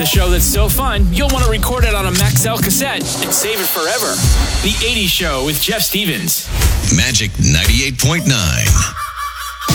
The show that's so fun, you'll want to record it on a Maxell cassette and save it forever. The 80s Show with Jeff Stevens. Magic 98.9.